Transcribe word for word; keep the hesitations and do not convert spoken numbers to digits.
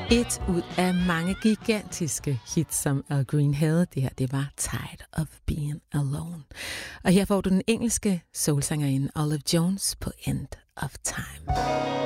Et ud af mange gigantiske hits, som Al Green havde. Det her, det var Tired of Being Alone. Og her får du den engelske soulsangerinde Olive Jones på End of Time.